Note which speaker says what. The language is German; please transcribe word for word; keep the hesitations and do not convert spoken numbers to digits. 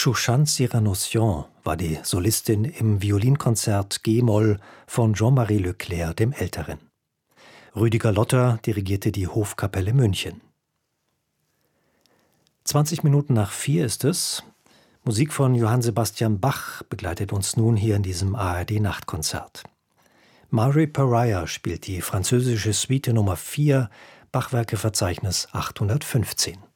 Speaker 1: Shushan Cyranocian war die Solistin im Violinkonzert G-Moll von Jean-Marie Leclerc dem Älteren. Rüdiger Lotter dirigierte die Hofkapelle München. zwanzig Minuten nach vier ist es. Musik von Johann Sebastian Bach begleitet uns nun hier in diesem A R D-Nachtkonzert. Mari Pariah spielt die französische Suite Nummer vier, Bachwerkeverzeichnis achthundertfünfzehn.